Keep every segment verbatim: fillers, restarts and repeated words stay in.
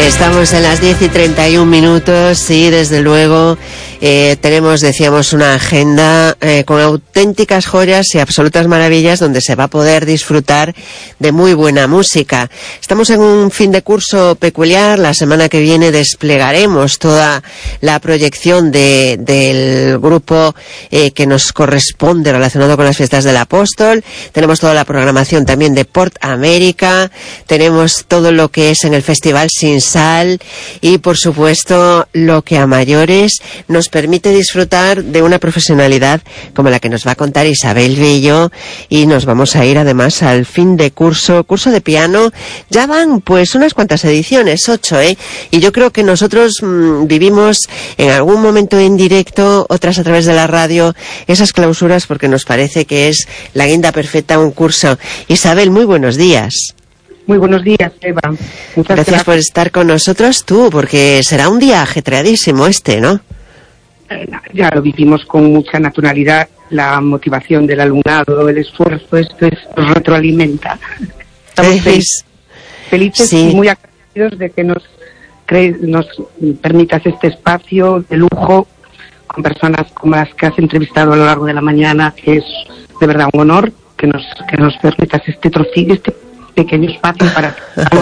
Estamos en las diez y treinta y un minutos y desde luego eh, tenemos, decíamos, una agenda eh, con auténticas joyas y absolutas maravillas donde se va a poder disfrutar de muy buena música. Estamos en un fin de curso peculiar. La semana que viene desplegaremos toda la proyección de, del grupo eh, que nos corresponde relacionado con las fiestas del Apóstol. Tenemos toda la programación también de Port América. Tenemos todo lo que es en el Festival Sin Sal y, por supuesto, lo que a mayores nos permite disfrutar de una profesionalidad como la que nos va a contar Isabel Bello, y nos vamos a ir además al fin de curso, curso de piano. Ya van pues unas cuantas ediciones, ocho, ¿eh? Y yo creo que nosotros mmm, vivimos en algún momento en directo, otras a través de la radio, esas clausuras porque nos parece que es la guinda perfecta a un curso. Isabel, muy buenos días. Muy buenos días, Eva. Muchas gracias, gracias por estar con nosotros tú, porque será un día ajetreadísimo este, ¿no? Eh, ya lo vivimos con mucha naturalidad, la motivación del alumnado, el esfuerzo, esto es, nos retroalimenta. Estamos es... felices, felices sí. y muy agradecidos de que nos, cre... nos permitas este espacio de lujo con personas como las que has entrevistado a lo largo de la mañana, que es de verdad un honor que nos, que nos permitas este trocillo, este pequeño espacio para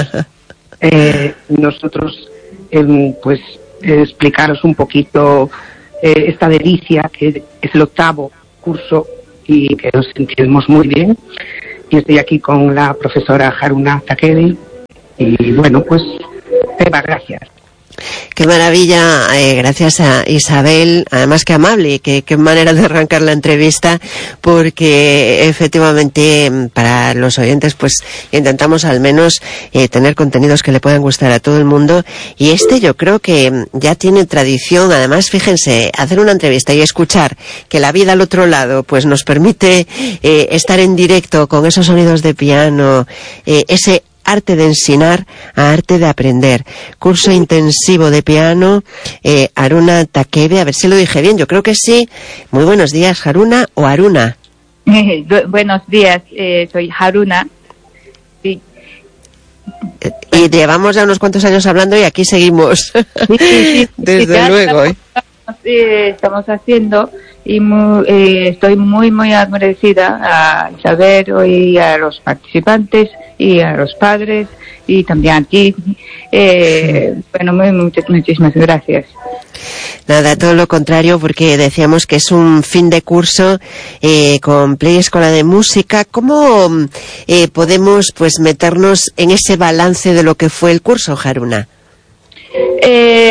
eh, nosotros eh, pues eh, explicaros un poquito eh, esta delicia que es el octavo curso y que nos sentimos muy bien. Y estoy aquí con la profesora Haruna Takedi y bueno, pues Eva, gracias. Qué maravilla, eh, gracias a Isabel, además que amable, qué, qué manera de arrancar la entrevista, porque efectivamente para los oyentes pues intentamos al menos eh, tener contenidos que le puedan gustar a todo el mundo, y este yo creo que ya tiene tradición. Además, fíjense, hacer una entrevista y escuchar que la vida al otro lado pues nos permite eh, estar en directo con esos sonidos de piano, eh, ese arte de ensinar a arte de aprender. Curso intensivo de piano, eh, Haruna Takedi, a ver si lo dije bien, yo creo que sí. Muy buenos días, Haruna o Haruna. Eh, buenos días, eh, soy Haruna. Sí. Eh, y llevamos ya unos cuantos años hablando y aquí seguimos. Sí, sí, sí, desde sí, luego. Estamos, eh, estamos haciendo y muy, eh, estoy muy, muy agradecida a Isabel y a los participantes y a los padres y también a ti. Eh, bueno, muy, muchas, muchísimas gracias. Nada, todo lo contrario, porque decíamos que es un fin de curso eh, con Play Escola de Música. ¿Cómo eh, podemos pues meternos en ese balance de lo que fue el curso, Haruna? Eh,